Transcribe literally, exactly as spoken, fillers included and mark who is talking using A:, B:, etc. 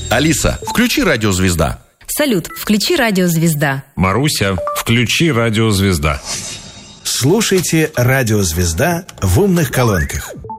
A: Алиса, включи «Радио Звезда».
B: Салют, включи «Радио Звезда».
C: Маруся, включи «Радио Звезда».
D: Слушайте «Радио Звезда» в умных колонках.